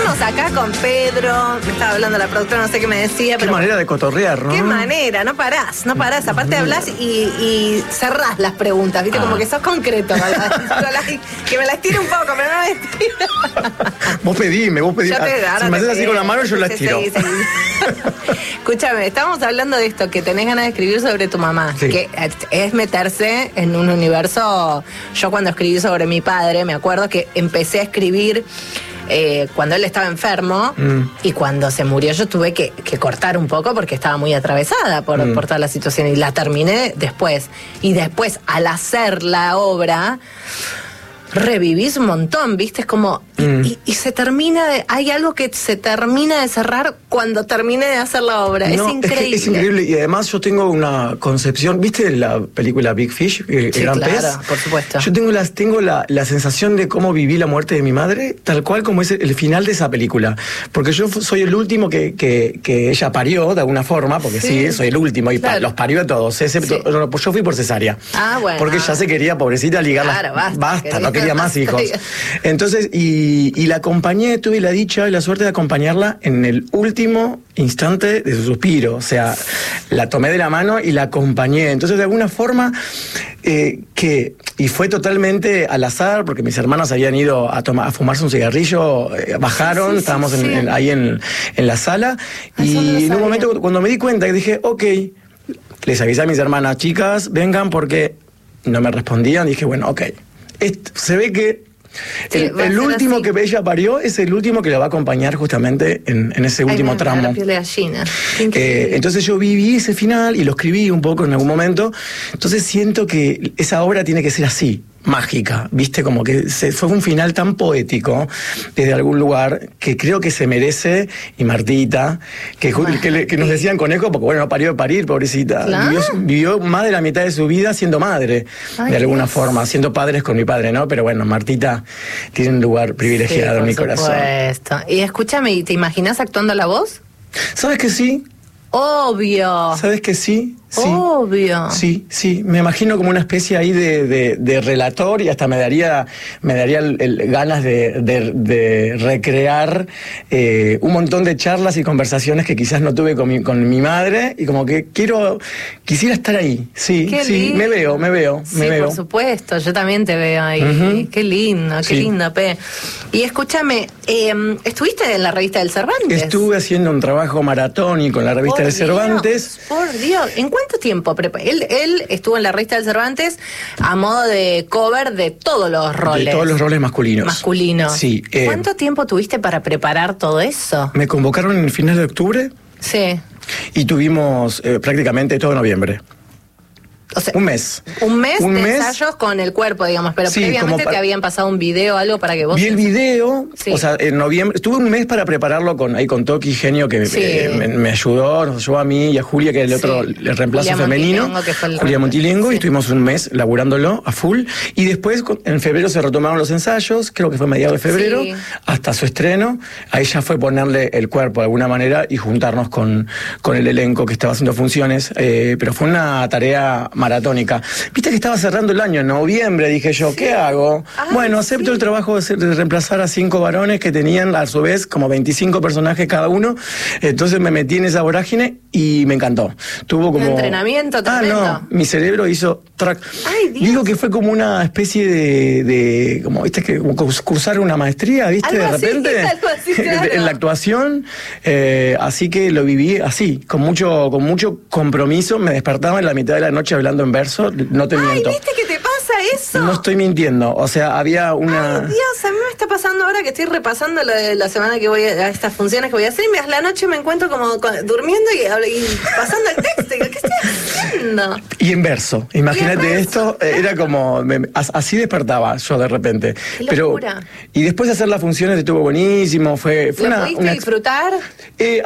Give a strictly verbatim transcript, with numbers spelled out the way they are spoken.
Estamos acá con Pedro, me estaba hablando la productora, no sé qué me decía. Qué pero manera de cotorrear, ¿no? Qué manera, no parás, no parás. Aparte hablas y, y cerrás las preguntas, ¿viste? Ah. Como que sos concreto, ¿verdad? Que me las tire un poco, pero no me estira. Vos pedime, vos pedime. Si me haces así con la mano, yo las tiro. Sí, sí, sí. Escúchame, estábamos hablando de esto, que tenés ganas de escribir sobre tu mamá, sí. Que es meterse en un universo. Yo cuando escribí sobre mi padre, me acuerdo que empecé a escribir eh, cuando él estaba enfermo, mm. y cuando se murió yo tuve que, que cortar un poco porque estaba muy atravesada por, mm. por toda la situación, y la terminé después. Y después, al hacer la obra, revivís un montón, ¿viste? Es como... Mm. Y, y se termina de... Hay algo que se termina de cerrar cuando termine de hacer la obra. No, es increíble. Es, es increíble. Y además yo tengo una concepción... ¿Viste la película Big Fish? El sí, Gran claro, Pez. Por supuesto. Yo tengo, las, tengo la, la sensación de cómo viví la muerte de mi madre, tal cual como es el final de esa película. Porque yo soy el último que, que, que ella parió, de alguna forma, porque sí, sí soy el último, y claro. los parió a todos, excepto... Sí. Yo, yo fui por cesárea. Ah, bueno. Porque ya se quería, pobrecita, ligar claro, las... basta, basta no quería más hijos. Entonces, y, y la acompañé, tuve la dicha y la suerte de acompañarla en el último instante de su suspiro. O sea, la tomé de la mano y la acompañé. Entonces, de alguna forma, eh, que... Y fue totalmente al azar, porque mis hermanas habían ido a, tomar, a fumarse un cigarrillo, eh, bajaron, sí, sí, estábamos sí, en, sí. En, ahí en, en la sala. Ah, y en un momento, cuando me di cuenta, que dije, ok, les avisé a mis hermanas, chicas, vengan, porque no me respondían. Dije, bueno, ok. Esto, se ve que sí, el, el último así. Que ella parió es el último que la va a acompañar justamente en, en ese último Ay, me, tramo. La piel de gallina. Eh, entonces yo viví ese final y lo escribí un poco en algún momento. Entonces siento que esa obra tiene que ser así, mágica, viste, como que se, fue un final tan poético desde algún lugar que creo que se merece. Y Martita, que, que, le, que nos decían conejo, porque bueno, no parió de parir, pobrecita. ¿Claro? Vivió, vivió más de la mitad de su vida siendo madre. Ay, de alguna Dios. Forma, siendo padres con mi padre, ¿no? Pero bueno, Martita tiene un lugar privilegiado sí, en mi supuesto. Corazón. Y escúchame, ¿te imaginas actuando la voz? ¿Sabes que sí? Obvio. ¿Sabes que sí? Sí, obvio. Sí, sí. Me imagino como una especie ahí de, de, de relator, y hasta me daría, me daría el, el, ganas de, de, de recrear eh, un montón de charlas y conversaciones que quizás no tuve con mi, con mi madre, y como que quiero, quisiera estar ahí. Sí, qué sí, lindo. me veo, me veo, sí, me veo. Por supuesto, yo también te veo ahí. Uh-huh. Qué lindo, qué sí. lindo, Pe. Y escúchame, eh, ¿estuviste en la revista del Cervantes? Estuve haciendo un trabajo maratónico en la revista por del Dios, Cervantes. Por Dios, ¿en ¿cuánto tiempo? Él, él estuvo en la revista del Cervantes a modo de cover de todos los roles. De todos los roles masculinos. Masculinos. Sí. Eh, ¿Cuánto tiempo tuviste para preparar todo eso? Me convocaron en el final de octubre. Sí. Y tuvimos eh, prácticamente todo noviembre. O sea, un mes. Un mes un de mes, ensayos con el cuerpo, digamos, pero sí, previamente pa- te habían pasado un video, algo para que vos... Vi el video, sí. o sea, en noviembre, tuve un mes para prepararlo con ahí con Toki Genio, que sí. eh, me, me ayudó, nos ayudó a mí y a Julia, que es el sí. otro el reemplazo Julia femenino. Montilengo, Julia Montilengo, sí. y estuvimos un mes laburándolo a full. Y después, en febrero se retomaron los ensayos, creo que fue mediados de febrero, sí. hasta su estreno. Ahí ya fue ponerle el cuerpo de alguna manera y juntarnos con, con el elenco que estaba haciendo funciones, eh, pero fue una tarea maratónica. Viste que estaba cerrando el año en noviembre, dije yo, sí. ¿qué hago? Ay, bueno, acepto sí. el trabajo de, ser, de reemplazar a cinco varones que tenían a su vez como veinticinco personajes cada uno. Entonces me metí en esa vorágine y me encantó. Tuvo como... Un entrenamiento tremendo. Ah, no, mi cerebro hizo track. Ay, Dios. Digo que fue como una especie de, de como, viste, que como cursar una maestría, viste, algo de repente. Así, algo así, claro. En la actuación. Eh, así que lo viví así, con mucho, con mucho compromiso. Me despertaba en la mitad de la noche hablando en verso. No te Ay, miento. ¿viste que te pasa eso? No estoy mintiendo. O sea, había una... Ay, Dios, a mí me está pasando ahora que estoy repasando lo de la semana que voy a, a estas funciones que voy a hacer, y a la noche me encuentro como con, durmiendo y, y pasando el texto. Y digo, ¿qué estoy haciendo? Y en verso. Imagínate verso. esto, eh, era como... Me, así despertaba yo de repente. Qué Pero locura. Y después de hacer las funciones estuvo buenísimo. Fue, fue ¿Lo una, pudiste una... disfrutar? Eh,